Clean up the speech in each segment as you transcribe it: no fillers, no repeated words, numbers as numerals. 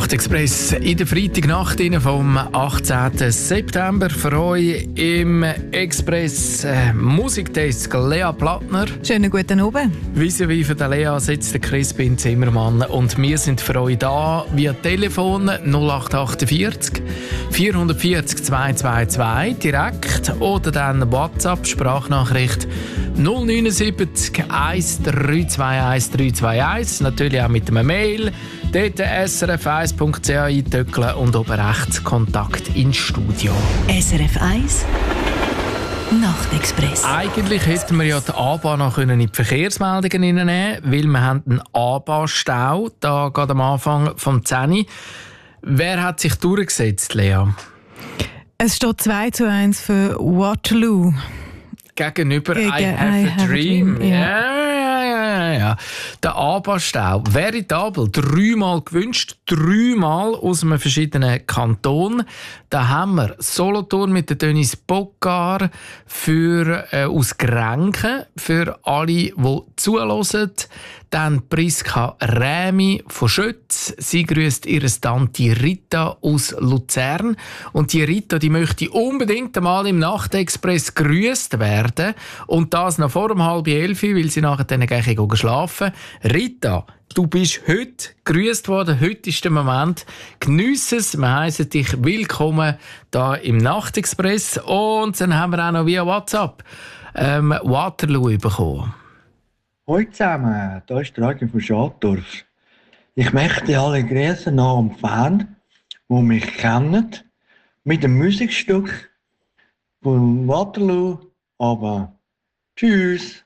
Nachtexpress in der Freitagnacht vom 18. September. Für euch im Express Musikdesk Lea Plattner. Schönen guten Abend. Vis-à-vis von der Lea sitzt der Crispin Zimmermann und wir sind für euch da via Telefon 0848 440 222 direkt oder dann WhatsApp Sprachnachricht 079 1321 321. Natürlich auch mit einem Mail. Dort srf1.ch eintöckeln und oben rechts Kontakt ins Studio. SRF 1 Nachtexpress. Eigentlich hätten wir ja die ABA noch in die Verkehrsmeldungen hineinnehmen können, weil wir haben einen ABA-Stau, da gerade am Anfang vom 10. Wer hat sich durchgesetzt, Lea? Es steht 2:1 für Waterloo. Gegenüber I have a Dream. Ja. Der ABA-Stau, veritabel, 3-mal gewünscht, 3-mal aus einem verschiedenen Kanton. Da haben wir Solothurn mit der Denise Bockar aus Grenken, für alle, die zuhören. Dann Priska Rämi von Schütz. Sie grüßt ihre Tante Rita aus Luzern. Und die Rita, die möchte unbedingt einmal im Nachtexpress grüßt werden. Und das noch vor 10:30, weil sie nachher dann gleich schlafen. Rita, du bist heute grüßt worden. Heute ist der Moment. Geniess es. Wir heissen dich willkommen da im Nachtexpress. Und dann haben wir auch noch via WhatsApp Waterloo bekommen. Hallo zusammen, hier ist der Radio von Schadorf. Ich möchte alle grüßen nach dem Fan, die mich kennen, mit dem Musikstück von Waterloo, aber tschüss.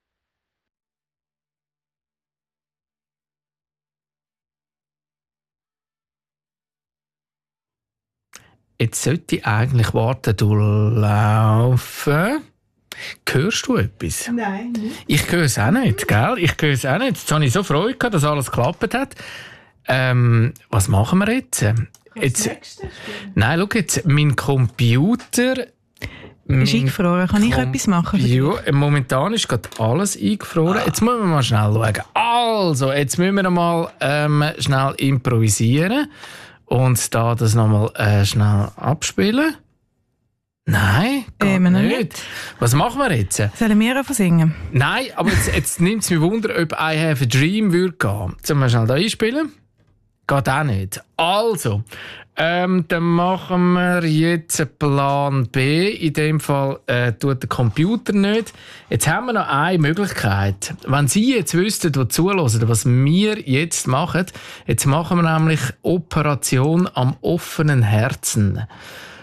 Jetzt sollte ich eigentlich warten, du laufen. Hörst du etwas? Nein, nicht. Ich höre es auch nicht, gell? Ich höre es auch nicht. Jetzt habe ich so Freude gehabt, dass alles geklappt hat. Was machen wir jetzt? Nein, schau jetzt, mein Computer... Ist eingefroren. Kann ich etwas machen? Ja, momentan ist gerade alles eingefroren. Jetzt müssen wir mal schnell schauen. Also, jetzt müssen wir mal schnell improvisieren und da das nochmal schnell abspielen. Nein, geht nicht. Was machen wir jetzt? Sollen wir einfach singen? Nein, aber jetzt nimmt es mich Wunder, ob I have a Dream würde gehen. Sollen wir schnell da einspielen? Geht auch nicht. Also, dann machen wir jetzt Plan B. In dem Fall tut der Computer nicht. Jetzt haben wir noch eine Möglichkeit. Wenn Sie jetzt wüssten, die zuhören, was wir jetzt machen wir nämlich Operation am offenen Herzen.